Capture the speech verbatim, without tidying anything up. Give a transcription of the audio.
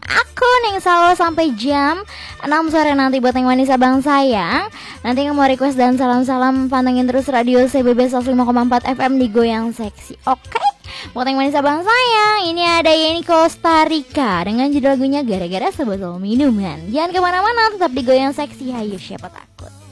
aku Neng Salwa sampai jam enam sore nanti buat yang manis abang sayang. Nanti yang mau request dan salam-salam pantengin terus radio C B B seratus lima koma empat F M di Goyang Seksi. Oke, buat yang manis abang sayang, ini ada Yeni Costa Rica dengan judul lagunya Gara-gara Sebotol Minuman. Jangan kemana-mana, tetap di Goyang Seksi. Hayu siapa takut.